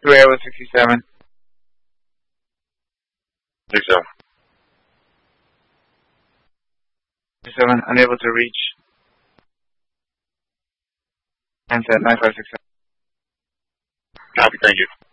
to Area 67. 67. 67, unable to reach. Handset 9567. Copy, thank you.